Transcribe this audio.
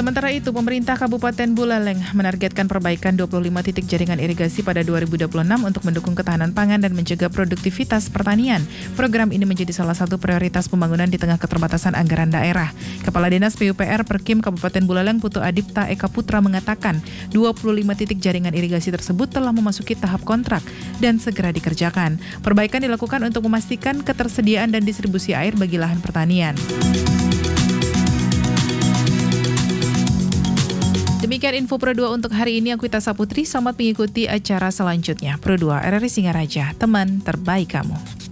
Sementara itu, pemerintah Kabupaten Buleleng menargetkan perbaikan 25 titik jaringan irigasi pada 2026 untuk mendukung ketahanan pangan dan mencegah produktivitas pertanian. Program ini menjadi salah satu prioritas pembangunan di tengah keterbatasan anggaran daerah. Kepala Dinas PUPR Perkim Kabupaten Buleleng Putu Adipta Eka Putra mengatakan 25 titik jaringan irigasi tersebut telah memasuki tahap kontrak dan segera dikerjakan. Perbaikan dilakukan untuk memastikan ketersediaan dan distribusi air bagi lahan pertanian. Demikian info Pro 2 untuk hari ini. Aku Ita Saputri, selamat mengikuti acara selanjutnya. Pro 2 RRI Singaraja, teman terbaik kamu.